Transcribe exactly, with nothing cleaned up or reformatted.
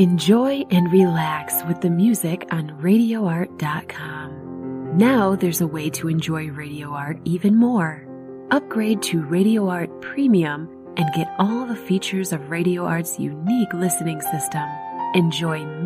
Enjoy and relax with the music on radio art dot com. Now there's a way to enjoy Radio Art even more. Upgrade to Radio Art Premium and get all the features of Radio Art's unique listening system. Enjoy